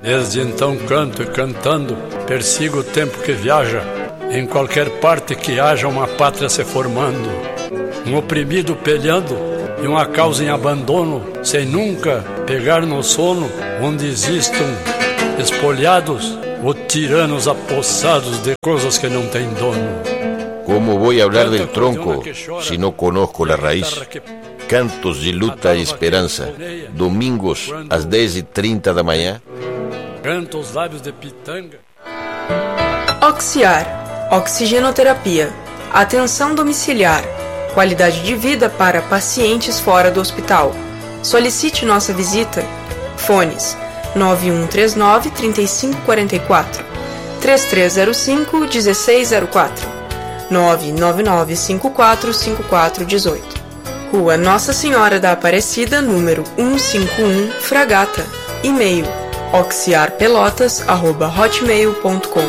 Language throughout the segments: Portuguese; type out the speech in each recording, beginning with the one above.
Desde então canto e cantando, persigo o tempo que viaja, em qualquer parte que haja uma pátria se formando, um oprimido peleando e uma causa em abandono, sem nunca pegar no sono, onde existam espoliados ou tiranos apossados de coisas que não têm dono. Como vou falar del tronco se não conozco a raiz? Cantos de luta e esperança, domingos às 10h30 da manhã. Canta os lábios de pitanga. Oxiar, oxigenoterapia, atenção domiciliar, qualidade de vida para pacientes fora do hospital. Solicite nossa visita. Fones 9139-3544, 3305-1604, 999545418. Rua Nossa Senhora da Aparecida, número 151, Fragata. E-mail oxiarpelotas@hotmail.com.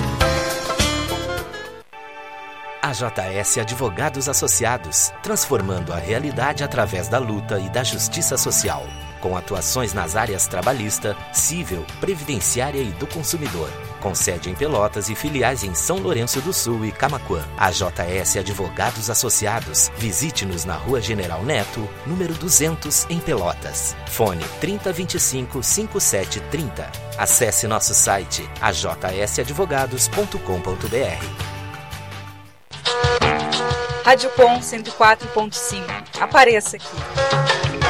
AJS Advogados Associados, transformando a realidade através da luta e da justiça social, com atuações nas áreas trabalhista, civil, previdenciária e do consumidor, com sede em Pelotas e filiais em São Lourenço do Sul e Camaquã. AJS Advogados Associados, visite-nos na Rua General Neto, número 200, em Pelotas. Fone 3025-5730. Acesse nosso site ajsadvogados.com.br. Rádio Com 104.5. Apareça aqui.